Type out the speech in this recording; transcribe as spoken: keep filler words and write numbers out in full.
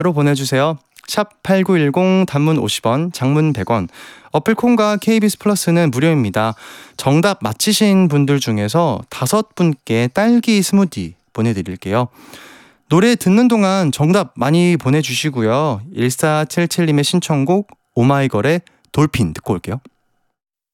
보내주세요. 샵 팔구일공 단문 오십 원, 장문 백 원. 어플콘과 케이비에스 플러스는 무료입니다. 정답 맞히신 분들 중에서 다섯 분께 딸기 스무디 보내드릴게요. 노래 듣는 동안 정답 많이 보내주시고요. 일사칠칠님의 신청곡 오마이걸의 돌핀 듣고 올게요.